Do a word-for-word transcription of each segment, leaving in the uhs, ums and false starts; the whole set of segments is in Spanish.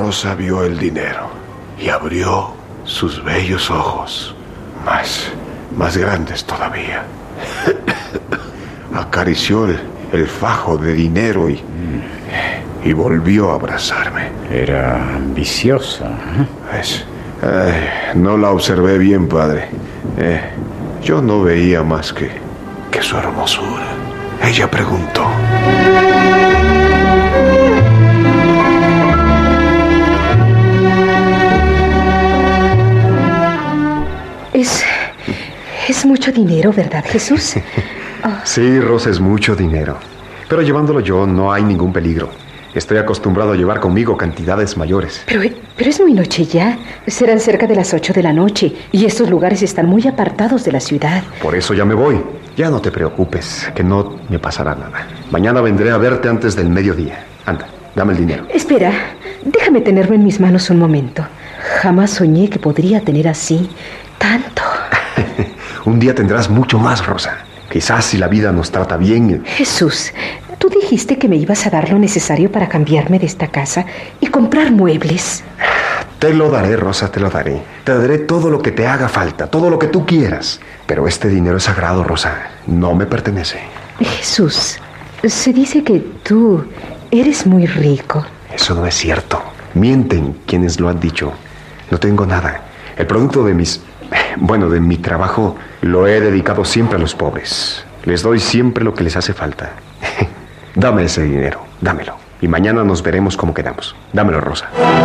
Rosa vio el dinero y abrió sus bellos ojos, más, más grandes todavía. Acarició el, el fajo de dinero y, y volvió a abrazarme. Era ambiciosa, ¿eh? Es, eh, no la observé bien, padre. Eh, yo no veía más que, que su hermosura. Ella preguntó: Es... es mucho dinero, ¿verdad, Jesús? Oh. Sí, Rosa, es mucho dinero. Pero llevándolo yo no hay ningún peligro. Estoy acostumbrado a llevar conmigo cantidades mayores. Pero, pero es muy noche ya. Serán cerca de las ocho de la noche. Y estos lugares están muy apartados de la ciudad. Por eso ya me voy. Ya no te preocupes, que no me pasará nada. Mañana vendré a verte antes del mediodía. Anda, dame el dinero. Espera, déjame tenerlo en mis manos un momento. Jamás soñé que podría tener así tanto. Un día tendrás mucho más, Rosa. Quizás si la vida nos trata bien. Jesús, tú dijiste que me ibas a dar lo necesario para cambiarme de esta casa y comprar muebles. Te lo daré, Rosa, te lo daré. Te daré todo lo que te haga falta, todo lo que tú quieras. Pero este dinero es sagrado, Rosa. No me pertenece. Jesús, se dice que tú eres muy rico. Eso no es cierto. Mienten quienes lo han dicho. No tengo nada. El producto de mis... Bueno, de mi trabajo lo he dedicado siempre a los pobres. Les doy siempre lo que les hace falta. Dame ese dinero, dámelo. Y mañana nos veremos cómo quedamos. Dámelo, Rosa.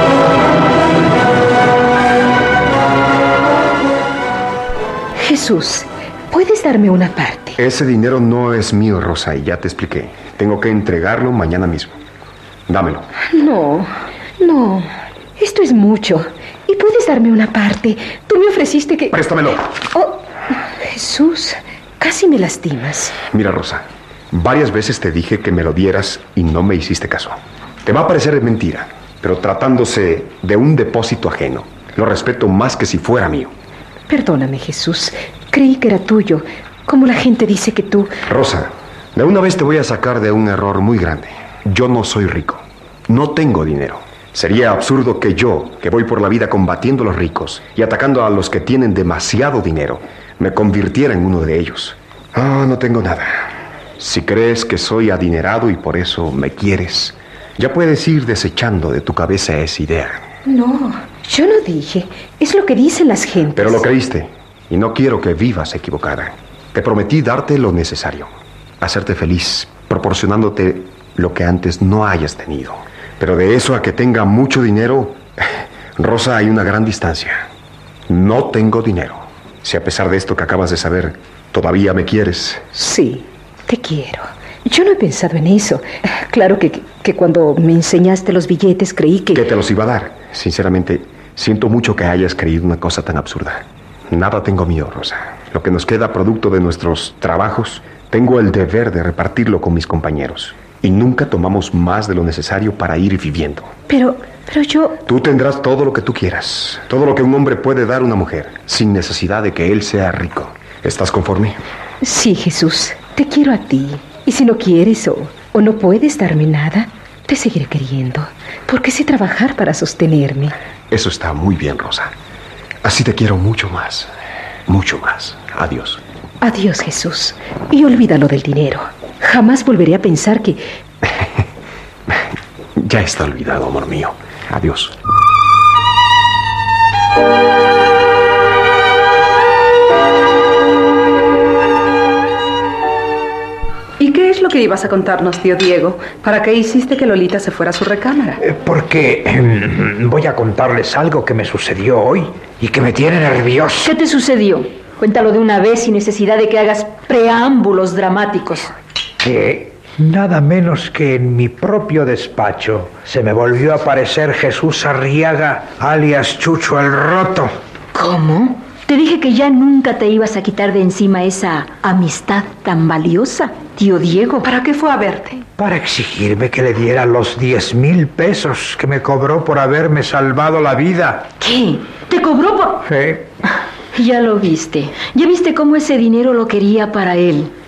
Jesús, ¿puedes darme una parte? Ese dinero no es mío, Rosa, y ya te expliqué. Tengo que entregarlo mañana mismo. Dámelo. No, no. Esto es mucho. ¿Y puedes darme una parte? Tú me ofreciste que... ¡Préstamelo! Oh, Jesús, casi me lastimas. Mira, Rosa, varias veces te dije que me lo dieras y no me hiciste caso. Te va a parecer mentira, pero tratándose de un depósito ajeno, lo respeto más que si fuera mío. Perdóname, Jesús. Creí que era tuyo, como la gente dice que tú... Rosa, de una vez te voy a sacar de un error muy grande. Yo no soy rico. No tengo dinero. Sería absurdo que yo, que voy por la vida combatiendo a los ricos y atacando a los que tienen demasiado dinero, me convirtiera en uno de ellos. Ah, no tengo nada. Si crees que soy adinerado y por eso me quieres, ya puedes ir desechando de tu cabeza esa idea. No, yo no dije. Es lo que dicen las gentes. Pero lo creíste, y no quiero que vivas equivocada. Te prometí darte lo necesario, hacerte feliz, proporcionándote lo que antes no hayas tenido. Pero de eso a que tenga mucho dinero, Rosa, hay una gran distancia. No tengo dinero. Si a pesar de esto que acabas de saber, todavía me quieres. Sí, te quiero. Yo no he pensado en eso. Claro que, que cuando me enseñaste los billetes creí que... Que te los iba a dar. Sinceramente, siento mucho que hayas creído una cosa tan absurda. Nada tengo mío, Rosa. Lo que nos queda producto de nuestros trabajos, tengo el deber de repartirlo con mis compañeros. Y nunca tomamos más de lo necesario para ir viviendo. Pero, pero yo... Tú tendrás todo lo que tú quieras. Todo lo que un hombre puede dar a una mujer, sin necesidad de que él sea rico. ¿Estás conforme? Sí, Jesús. Te quiero a ti. Y si no quieres o, o no puedes darme nada, te seguiré queriendo. Porque sé trabajar para sostenerme. Eso está muy bien, Rosa. Así te quiero mucho más. Mucho más. Adiós. Adiós, Jesús. Y olvídalo del dinero. Jamás volveré a pensar que... Ya está olvidado, amor mío. Adiós. ¿Y qué es lo que ibas a contarnos, tío Diego? ¿Para qué hiciste que Lolita se fuera a su recámara? Eh, porque eh, voy a contarles algo que me sucedió hoy y que me tiene nervioso. ¿Qué te sucedió? Cuéntalo de una vez sin necesidad de que hagas preámbulos dramáticos. Que nada menos que en mi propio despacho se me volvió a aparecer Jesús Arriaga, alias Chucho el Roto. ¿Cómo? Te dije que ya nunca te ibas a quitar de encima esa amistad tan valiosa, tío Diego. ¿Para qué fue a verte? Para exigirme que le diera los diez mil pesos que me cobró por haberme salvado la vida. ¿Qué? ¿Te cobró por...? Sí. Ya lo viste. Ya viste cómo ese dinero lo quería para él.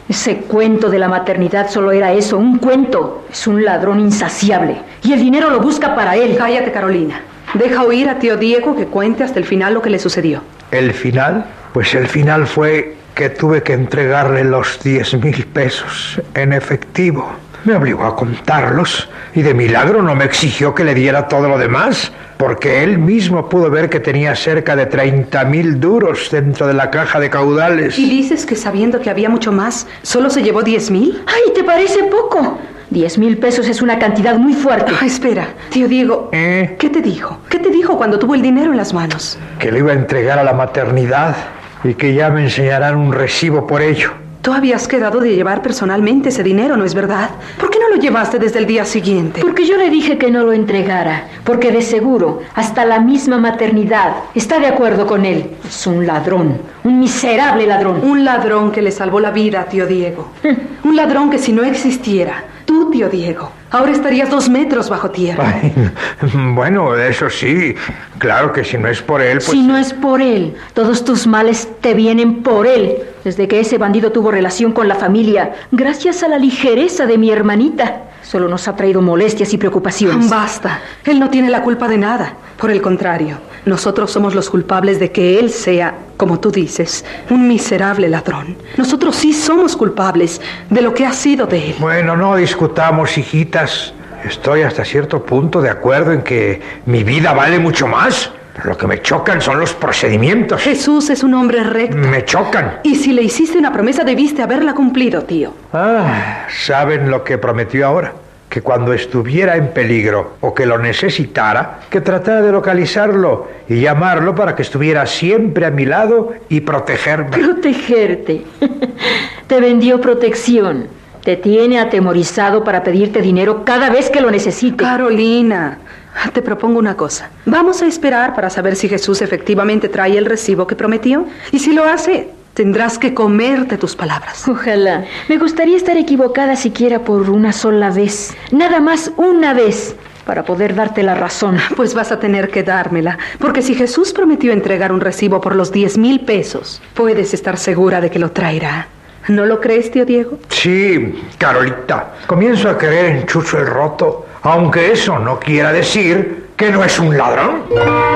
Ese cuento de la maternidad solo era eso, un cuento. Es un ladrón insaciable y el dinero lo busca para él. Cállate, Carolina. Deja oír a tío Diego que cuente hasta el final lo que le sucedió. ¿El final? Pues el final fue que tuve que entregarle los diez mil pesos en efectivo. Me obligó a contarlos y de milagro no me exigió que le diera todo lo demás, porque él mismo pudo ver que tenía cerca de treinta mil duros dentro de la caja de caudales. ¿Y dices que sabiendo que había mucho más, solo se llevó diez mil? ¡Ay, te parece poco! Diez mil pesos es una cantidad muy fuerte. Ah, espera, tío Diego, ¿Eh? ¿qué te dijo? ¿Qué te dijo cuando tuvo el dinero en las manos? Que lo iba a entregar a la maternidad y que ya me enseñarán un recibo por ello. Tú habías quedado de llevar personalmente ese dinero, ¿no es verdad? ¿Por qué no lo llevaste desde el día siguiente? Porque yo le dije que no lo entregara, porque de seguro hasta la misma maternidad está de acuerdo con él. Es un ladrón, un miserable ladrón. Un ladrón que le salvó la vida a tío Diego. Un ladrón que si no existiera, tú, tío Diego, ahora estarías dos metros bajo tierra. Ay, bueno, eso sí, claro que si no es por él, pues... Si no es por él, todos tus males te vienen por él. Desde que ese bandido tuvo relación con la familia, gracias a la ligereza de mi hermanita, solo nos ha traído molestias y preocupaciones. Basta, él no tiene la culpa de nada. Por el contrario, nosotros somos los culpables de que él sea, como tú dices, un miserable ladrón. Nosotros sí somos culpables de lo que ha sido de él. Bueno, no discutamos, hijitas. Estoy hasta cierto punto de acuerdo en que mi vida vale mucho más. Lo que me chocan son los procedimientos. Jesús es un hombre recto. Me chocan. Y si le hiciste una promesa, debiste haberla cumplido, tío. Ah, ¿saben lo que prometió ahora? Que cuando estuviera en peligro o que lo necesitara, que tratara de localizarlo y llamarlo para que estuviera siempre a mi lado y protegerme. Protegerte. Te vendió protección. Te tiene atemorizado para pedirte dinero cada vez que lo necesite. Carolina, te propongo una cosa. Vamos a esperar para saber si Jesús efectivamente trae el recibo que prometió. Y si lo hace, tendrás que comerte tus palabras. Ojalá. Me gustaría estar equivocada siquiera por una sola vez. Nada más una vez, para poder darte la razón. Pues vas a tener que dármela, porque si Jesús prometió entregar un recibo por los diez mil pesos, puedes estar segura de que lo traerá. ¿No lo crees, tío Diego? Sí, Carolita. Comienzo a creer en Chucho el Roto, aunque eso no quiera decir que no es un ladrón.